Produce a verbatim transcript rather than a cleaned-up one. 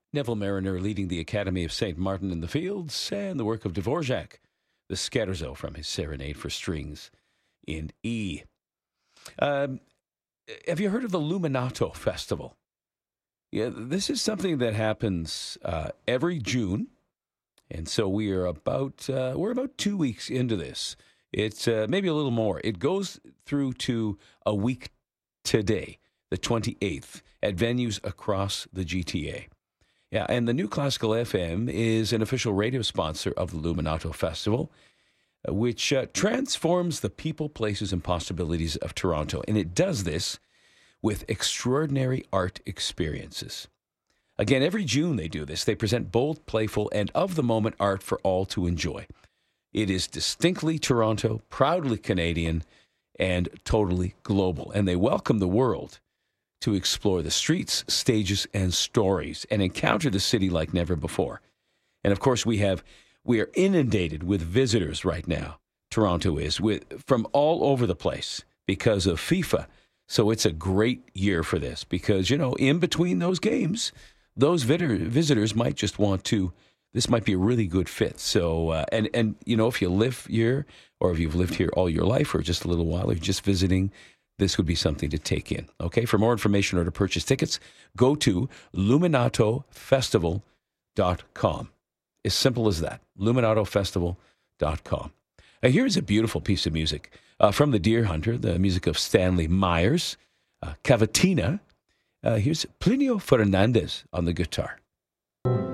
Neville Mariner leading the Academy of Saint Martin in the Fields, and the work of Dvorak, the Scherzo from his Serenade for Strings in E. Um, have you heard of the Luminato Festival? Yeah, this is something that happens uh, every June, and so we are about uh, we're about two weeks into this. It's uh, maybe a little more. It goes through to a week today, the twenty-eighth, at venues across the G T A. Yeah, and the New Classical F M is an official radio sponsor of the Luminato Festival, which uh, transforms the people, places, and possibilities of Toronto. And it does this with extraordinary art experiences. Again, every June they do this. They present bold, playful, and of-the-moment art for all to enjoy. It is distinctly Toronto, proudly Canadian, and totally global. And they welcome the world to explore the streets, stages, and stories, and encounter the city like never before. And of course, we have we are inundated with visitors right now. Toronto is with from all over the place because of FIFA. So it's a great year for this because, you know, in between those games, those vid- visitors might just want to. This might be a really good fit. So, uh, and and you know, if you live here, or if you've lived here all your life, or just a little while, or you're just visiting, this would be something to take in. Okay, for more information or to purchase tickets, go to luminato festival dot com. As simple as that, luminato festival dot com. Now, here's a beautiful piece of music uh, from The Deer Hunter, the music of Stanley Myers, uh, Cavatina. Uh, here's Plinio Fernandez on the guitar.